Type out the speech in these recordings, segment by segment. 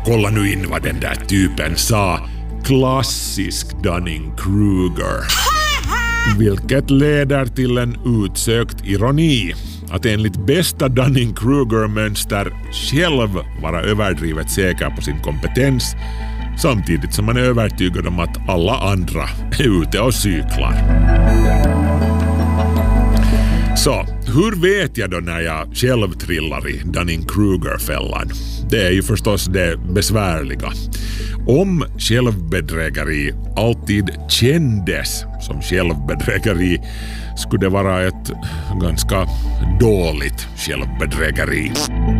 kolla nu in vad den där typen sa. Klassisk Dunning-Kruger. Vilket leder till en utsökt ironi. Att enligt bästa Dunning-Kruger-mönster själv vara överdrivet säker på sin kompetens samtidigt som man är övertygad om att alla andra är ute och cyklar. Så, hur vet jag då när jag själv trillar i Dunning-Kruger-fällan? Det är ju förstås det besvärliga. Om självbedrägeri alltid kändes som självbedrägeri skulle det vara ett ganska dåligt självbedrägeri.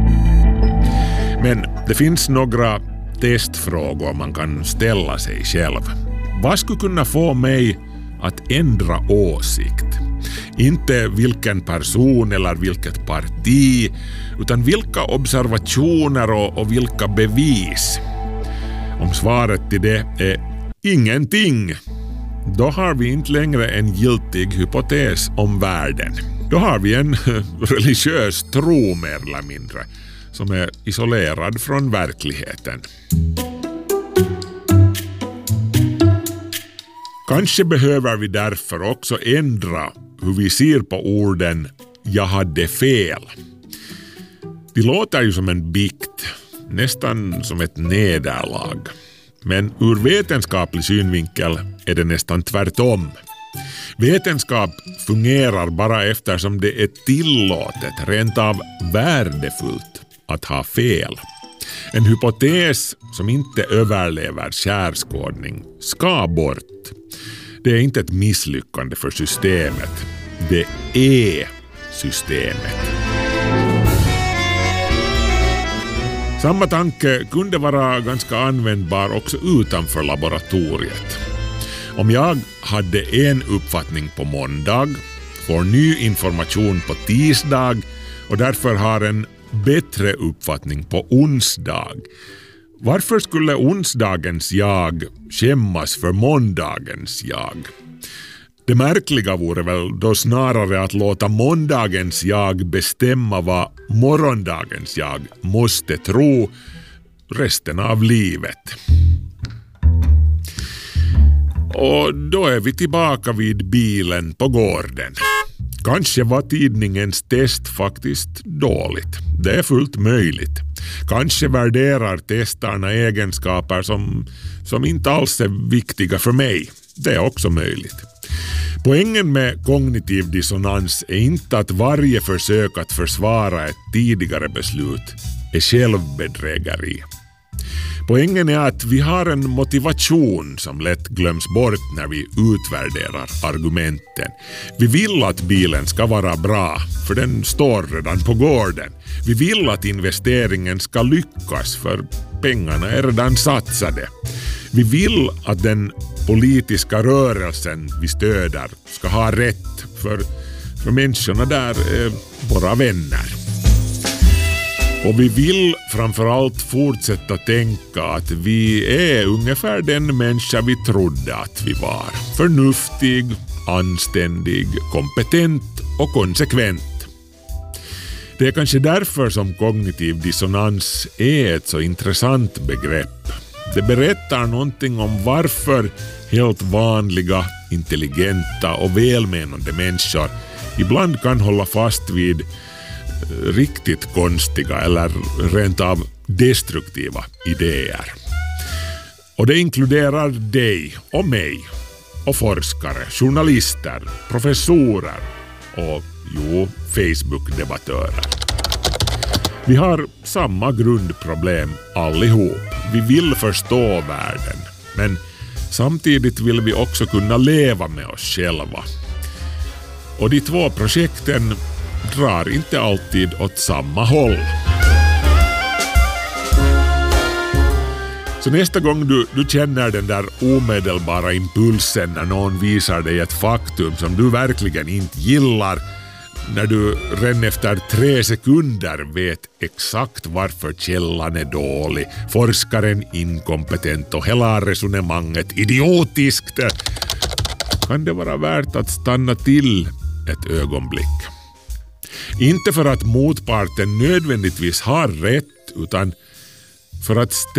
Men det finns några testfrågor man kan ställa sig själv. Vad skulle kunna få mig att ändra åsikt? Inte vilken person eller vilket parti, utan vilka observationer och vilka bevis. Om svaret till det är ingenting, då har vi inte längre en giltig hypotes om världen. Då har vi en religiös tro mer eller mindre, som är isolerad från verkligheten. Kanske behöver vi därför också ändra hur vi ser på orden "jag hade fel". Det låter ju som en bikt, nästan som ett nederlag. Men ur vetenskaplig synvinkel är det nästan tvärtom. Vetenskap fungerar bara eftersom det är tillåtet, rent av värdefullt, att ha fel. En hypotes som inte överlever skärskådning ska bort. Det är inte ett misslyckande för systemet. Det är systemet. Samma tanke kunde vara ganska användbar också utanför laboratoriet. Om jag hade en uppfattning på måndag, får ny information på tisdag och därför har en bättre uppfattning på onsdag, varför skulle onsdagens jag skämmas för måndagens jag? Det märkliga vore väl då snarare att låta måndagens jag bestämma vad morgondagens jag måste tro resten av livet. Och då är vi tillbaka vid bilen på gården. Kanske var tidningens test faktiskt dåligt. Det är fullt möjligt. Kanske värderar testarna egenskaper som inte alls är viktiga för mig. Det är också möjligt. Poängen med kognitiv dissonans är inte att varje försök att försvara ett tidigare beslut är självbedrägeri. Poängen är att vi har en motivation som lätt glöms bort när vi utvärderar argumenten. Vi vill att bilen ska vara bra, för den står redan på gården. Vi vill att investeringen ska lyckas, för pengarna är redan satsade. Vi vill att den politiska rörelsen vi stöder ska ha rätt, för människorna där är våra vänner. Och vi vill framförallt fortsätta tänka att vi är ungefär den människa vi trodde att vi var. Förnuftig, anständig, kompetent och konsekvent. Det är kanske därför som kognitiv dissonans är ett så intressant begrepp. Det berättar någonting om varför helt vanliga, intelligenta och välmenande människor ibland kan hålla fast vid riktigt konstiga eller rent av destruktiva idéer. Och det inkluderar dig och mig och forskare, journalister, professorer och Facebook-debattörer. Vi har samma grundproblem allihop. Vi vill förstå världen, men samtidigt vill vi också kunna leva med oss själva. Och de två projekten drar inte alltid åt samma håll. Så nästa gång du känner den där omedelbara impulsen när någon visar dig ett faktum som du verkligen inte gillar, när du redan efter 3 sekunder vet exakt varför källan är dålig, forskaren inkompetent och hela resonemanget idiotiskt, kan det vara värt att stanna till ett ögonblick. Inte för att motparten nödvändigtvis har rätt, utan för att